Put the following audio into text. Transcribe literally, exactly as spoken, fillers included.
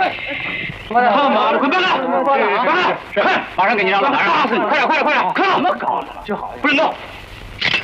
他妈的，快办案！办案！快，马上给你让老大打死你！快点，快点，快点！看怎么搞的？就好，不准动！